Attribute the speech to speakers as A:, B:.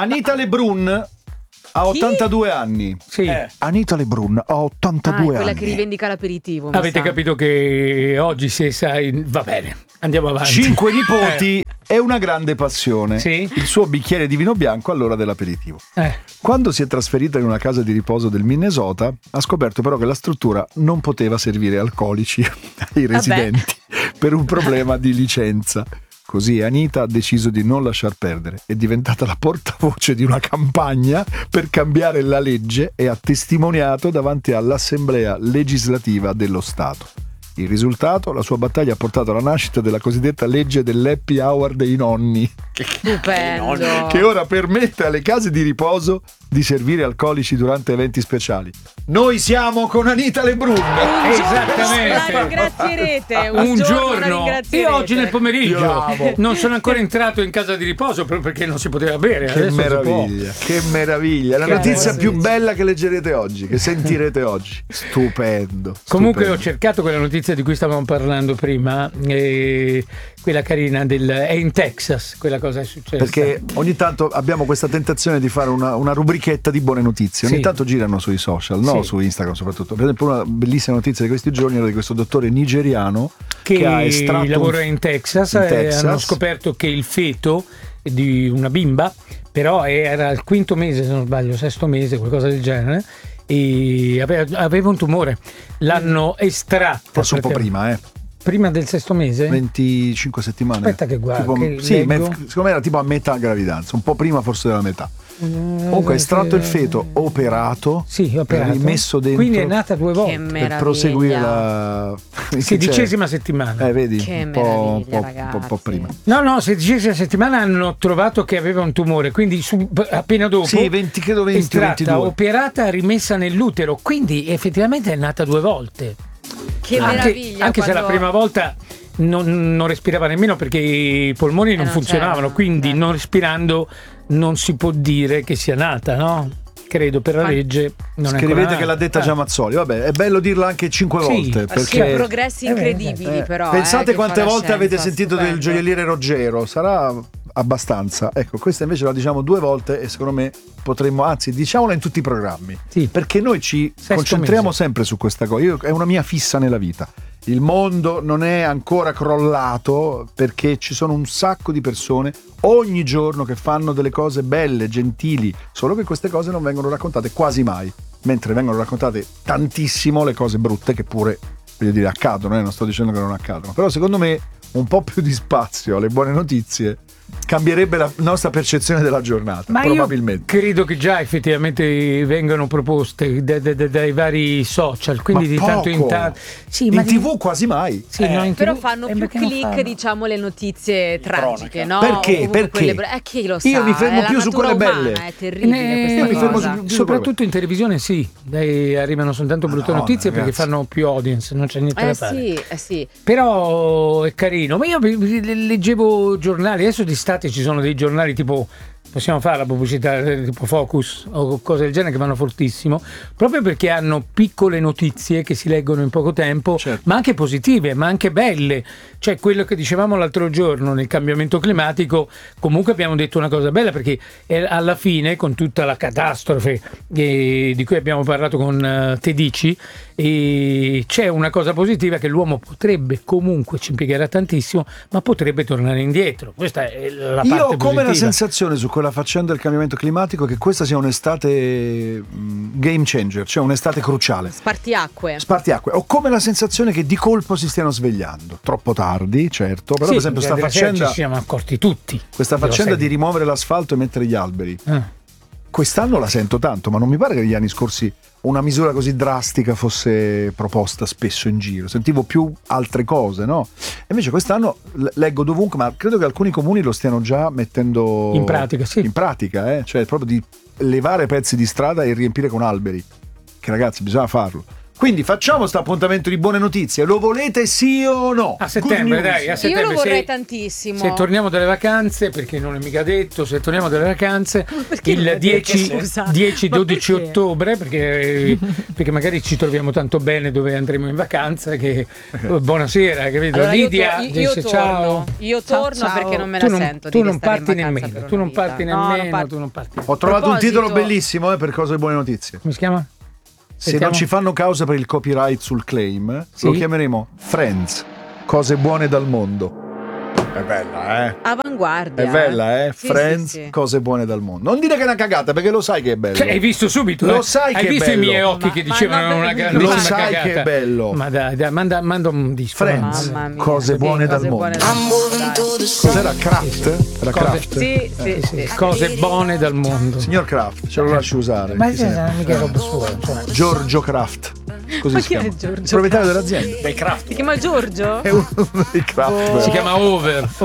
A: Anita Lebrun ha 82 anni.
B: Sì.
A: Anita Lebrun ha 82
C: quella
A: anni.
C: che rivendica l'aperitivo.
B: Avete capito che oggi va bene, andiamo avanti.
A: 5 nipoti è una grande passione.
B: Sì.
A: Il suo bicchiere di vino bianco all'ora dell'aperitivo. Quando si è trasferita in una casa di riposo del Minnesota, ha scoperto però che la struttura non poteva servire alcolici ai residenti per un problema di licenza. Così Anita ha deciso di non lasciar perdere, è diventata la portavoce di una campagna per cambiare la legge e ha testimoniato davanti all'Assemblea legislativa dello Stato. Il risultato? La sua battaglia ha portato alla nascita della cosiddetta legge dell'happy hour dei nonni,
C: Stupendo.
A: che ora permette alle case di riposo di servire alcolici durante eventi speciali. Noi siamo con Anita Lebrun.
B: Esattamente.
C: La ringrazierete.
B: Un
C: la
B: giorno,
C: ringrazierete.
B: io oggi nel pomeriggio
A: Bravo.
B: non sono ancora entrato in casa di riposo proprio perché non si poteva bere.
A: Che
B: Adesso si
A: meraviglia, che meraviglia. La
B: Che
A: notizia più
B: meraviglia.
A: bella che leggerete oggi, che sentirete oggi. Stupendo.
B: Comunque ho
A: stupendo.
B: cercato quella notizia di cui stavamo parlando prima, quella carina è in Texas, quella cosa è successa.
A: Perché ogni tanto abbiamo questa tentazione di fare una rubrichetta di buone notizie. Ogni
B: Sì.
A: tanto girano sui social, no?
B: Sì.
A: Su Instagram soprattutto. Per esempio, una bellissima notizia di questi giorni era di questo dottore nigeriano che ha estratto
B: lavora in Texas, e hanno scoperto che il feto di una bimba, però era al 5º mese, se non sbaglio, 6º mese, qualcosa del genere, e aveva un tumore. L'hanno estratto.
A: Forse un po' prima,
B: Prima del 6º mese?
A: 25 settimane.
B: Aspetta che guardo, che
A: sì,
B: leggo.
A: secondo me era tipo a metà gravidanza, un po' prima forse della metà. Comunque ha estratto il feto, operato,
B: sì, operato,
A: rimesso dentro.
B: Quindi è nata 2 volte.
C: Che
A: per
C: meraviglia.
A: proseguire la
B: 16ª settimana.
A: Vedi?
C: Che
A: un po',
C: meraviglia,
A: un po' prima.
B: No, 16ª settimana hanno trovato che aveva un tumore, quindi appena dopo
A: Sì, 20, credo 20,
B: estratta,
A: 22.
B: operata, rimessa nell'utero, quindi effettivamente è nata 2 volte.
C: Che meraviglia.
B: Anche se la prima volta non respirava nemmeno perché i polmoni non
C: non
B: funzionavano,
C: c'erano,
B: quindi
C: certo.
B: non respirando non si può dire che sia nata, no? Credo per la legge non è
A: Scrivete
B: ancora
A: che l'ha detta già Mazzoli. Vabbè, è bello dirla anche 5
B: Sì.
A: volte.
C: Sì,
A: Perché
C: progressi incredibili, però.
A: pensate
C: che
A: quante
C: fa la
A: volte avete
C: scienza,
A: sentito del
C: stupendo.
A: gioielliere Ruggero. Sarà abbastanza. Ecco, questa invece la diciamo 2 volte e secondo me potremmo, anzi, diciamola in tutti i programmi.
B: Sì.
A: Perché noi ci
B: 6º
A: concentriamo
B: mese.
A: sempre su questa cosa. È una mia fissa nella vita. Il mondo non è ancora crollato perché ci sono un sacco di persone ogni giorno che fanno delle cose belle, gentili, solo che queste cose non vengono raccontate quasi mai, mentre vengono raccontate tantissimo le cose brutte che pure, voglio dire, accadono, non sto dicendo che non accadono, però secondo me un po' più di spazio alle buone notizie cambierebbe la nostra percezione della giornata,
B: Ma
A: probabilmente.
B: io credo che già effettivamente vengano proposte dai vari social, quindi
A: Ma
B: di tanto in
A: poco.
B: tanto. Sì,
A: In
B: ma
A: TV quasi mai.
B: Sì, no, in
C: Però
B: TV
C: fanno più
B: perché non
C: click,
B: fanno?
C: diciamo, le notizie tragiche, no?
A: Perché?
C: O comunque
A: Perché?
C: chi lo sa?
A: Io mi fermo
C: è la
A: più su
C: natura
A: quelle
C: umana,
A: belle.
C: È terribile
A: Io mi
C: questa
A: fermo
C: cosa.
A: su-
B: Soprattutto in televisione sì, arrivano soltanto brutte
A: Madonna,
B: notizie perché
A: ragazzi.
B: fanno più audience, non c'è niente da fare.
C: Sì.
B: Però è carino, ma io leggevo giornali, adesso d'estate ci sono dei giornali tipo, possiamo fare la pubblicità tipo Focus o cose del genere che vanno fortissimo, proprio perché hanno piccole notizie che si leggono in poco tempo,
A: Certo.
B: ma anche positive, ma anche belle. Cioè quello che dicevamo l'altro giorno nel cambiamento climatico, comunque abbiamo detto una cosa bella, perché alla fine, con tutta la catastrofe di cui abbiamo parlato con Tedici, c'è una cosa positiva, che l'uomo potrebbe, comunque ci impiegherà tantissimo, ma potrebbe tornare indietro. Questa è la parte
A: Io ho come la
B: positiva.
A: sensazione su quella faccenda del cambiamento climatico che questa sia un'estate game changer, cioè un'estate cruciale.
C: Spartiacque.
A: Spartiacque. Ho come la sensazione che di colpo si stiano svegliando. Troppo tardi, certo, però
B: Sì,
A: per esempio sta
B: ieri sera
A: faccenda,
B: ci siamo accorti tutti.
A: questa
B: Dello
A: faccenda di
B: sai.
A: rimuovere l'asfalto e mettere gli alberi. Quest'anno la sento tanto, ma non mi pare che negli anni scorsi una misura così drastica fosse proposta spesso in giro. Sentivo più altre cose, no? E invece quest'anno leggo dovunque, ma credo che alcuni comuni lo stiano già mettendo
B: In pratica, sì.
A: In pratica, cioè proprio di levare pezzi di strada e riempire con alberi. Che ragazzi, bisogna farlo. Quindi facciamo questo appuntamento di buone notizie. Lo volete sì o no?
B: A settembre, dai, a settembre.
C: Io lo vorrei tantissimo.
B: Se torniamo dalle vacanze, perché non è mica detto, se torniamo dalle vacanze il 10-12 ottobre, perché magari ci troviamo tanto bene dove andremo in vacanza che buonasera, capito?
C: Allora,
B: Lidia
C: io
B: dice
C: torno.
B: Ciao.
C: Io torno
D: Ciao.
C: perché non me la sento.
B: Tu
C: di
B: non
C: restare in
B: parti
C: vacanza
B: nemmeno,
C: per
B: tu
C: una
B: non parti
C: vita. No, non
B: nemmeno,
C: parto.
B: tu non parti.
A: Ho trovato un
C: Proposito-
A: titolo bellissimo per cose buone notizie.
B: Come si chiama?
A: Se
B: Sentiamo.
A: non ci fanno causa per il copyright sul claim,
B: Sì?
A: lo chiameremo Friends, cose buone dal mondo. È bella,
C: Avanguardia.
A: È bella,
C: Sì,
A: Friends,
C: sì, sì.
A: cose buone dal mondo. Non dire che è una cagata, perché lo sai che è bello.
B: Cioè, hai visto subito?
A: Lo sai
B: hai
A: che è
B: visto
A: bello.
B: i miei occhi che
C: Ma
B: dicevano
C: no,
B: una
C: lo
B: grandissima
A: sai
B: cagata.
A: che è bello.
B: Ma dai, manda un disco.
A: Friends,
C: Mamma mia.
A: cose
C: Sì,
A: buone dal
C: cose
A: mondo.
C: buone dal mondo, dai.
A: Cos'era Kraft? Era
B: Cose-
A: Kraft?
C: Sì, sì, sì.
B: Cose buone dal mondo.
A: Signor Kraft, ce lo lasci usare.
B: Ma
A: chi se ne
B: non è mica roba sua. Cioè.
A: Giorgio Kraft. Così
C: Ma
A: si
C: chi è
A: chiama.
C: Giorgio
A: Il proprietario dell'azienda.
D: Dei craft.
C: Si chiama Giorgio?
A: È uno dei Kraft.
B: Si chiama Over.